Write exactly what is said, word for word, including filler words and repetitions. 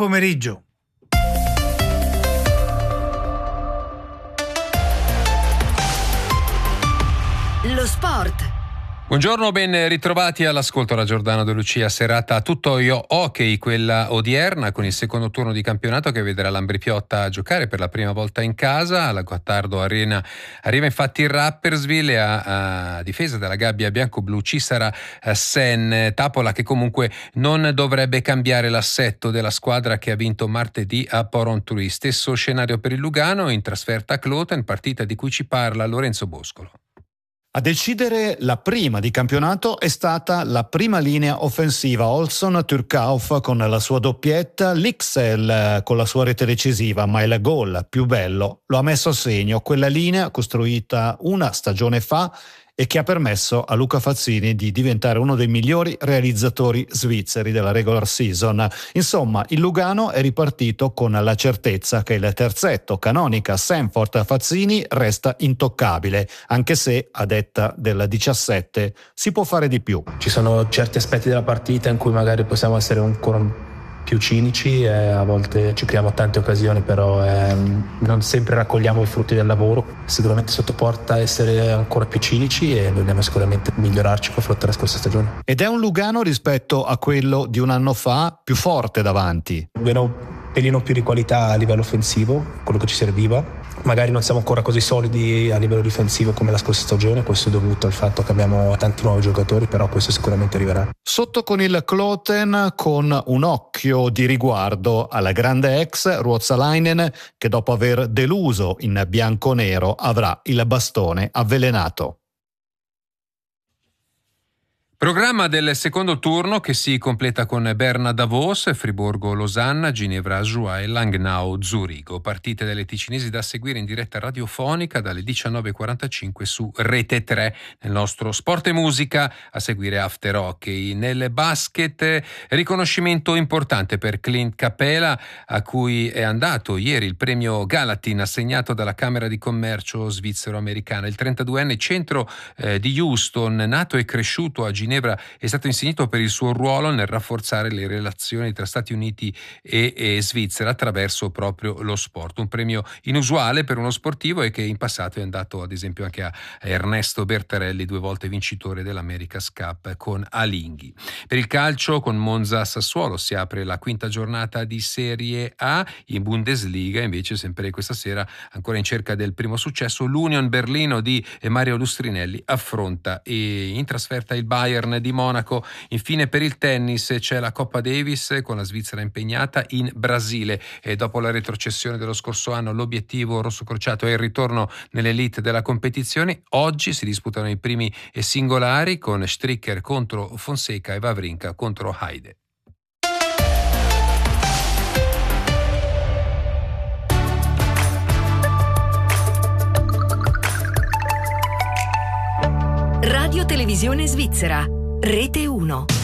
pomeriggio. Lo sport. Buongiorno, ben ritrovati all'ascolto da Giordano De Lucia. Serata tutto io hockey, quella odierna, con il secondo turno di campionato che vedrà l'Ambri Piotta giocare per la prima volta in casa. Alla Gottardo Arena arriva infatti il Rapperswil e a, a difesa della gabbia bianco-blu ci sarà Sen Tapola, che comunque non dovrebbe cambiare l'assetto della squadra che ha vinto martedì a Porrentruy. Stesso scenario per il Lugano in trasferta a Kloten, partita di cui ci parla Lorenzo Boscolo. A decidere la prima di campionato è stata la prima linea offensiva, Olsson Turkauf con la sua doppietta, l'Ixel con la sua rete decisiva, ma il gol più bello lo ha messo a segno quella linea costruita una stagione fa e che ha permesso a Luca Fazzini di diventare uno dei migliori realizzatori svizzeri della regular season. Insomma, il Lugano è ripartito con la certezza che il terzetto Canonica Sanford Fazzini resta intoccabile, anche se, a detta del diciassette, si può fare di più. Ci sono certi aspetti della partita in cui magari possiamo essere ancora più cinici e a volte ci creiamo tante occasioni, però ehm, non sempre raccogliamo i frutti del lavoro. Sicuramente sottoporta a essere ancora più cinici e dobbiamo sicuramente migliorarci confronto alla scorsa stagione. Ed è un Lugano rispetto a quello di un anno fa più forte davanti. Abbiamo un pelino più di qualità a livello offensivo, quello che ci serviva. Magari non siamo ancora così solidi a livello difensivo come la scorsa stagione, questo è dovuto al fatto che abbiamo tanti nuovi giocatori, però questo sicuramente arriverà. Sotto con il Kloten, con un occhio di riguardo alla grande ex Ruotsalainen, che dopo aver deluso in bianco-nero avrà il bastone avvelenato. Programma del secondo turno che si completa con Berna Davos, Friburgo-Losanna, Ginevra-Ajoie e Langnau-Zurigo. Partite delle ticinesi da seguire in diretta radiofonica dalle diciannove e quarantacinque su Rete tre. Nel nostro sport e musica a seguire After Hockey. Nel basket, riconoscimento importante per Clint Capela, a cui è andato ieri il premio Gallatin assegnato dalla Camera di Commercio svizzero-americana. Il trentaduenne centro eh, di Houston, nato e cresciuto a Ginevra, è stato insignito per il suo ruolo nel rafforzare le relazioni tra Stati Uniti e, e Svizzera attraverso proprio lo sport. Un premio inusuale per uno sportivo e che in passato è andato ad esempio anche a Ernesto Bertarelli, due volte vincitore dell'America's Cup con Alinghi. Per il calcio, con Monza Sassuolo si apre la quinta giornata di Serie A. In Bundesliga invece, sempre questa sera, ancora in cerca del primo successo, l'Union Berlino di Mario Lustrinelli affronta e in trasferta il Bayern di Monaco. Infine per il tennis c'è la Coppa Davis con la Svizzera impegnata in Brasile e dopo la retrocessione dello scorso anno l'obiettivo rossocrociato è il ritorno nell'elite della competizione. Oggi si disputano i primi singolari con Stricker contro Fonseca e Wawrinka contro Haide. Radio Televisione Svizzera, Rete uno.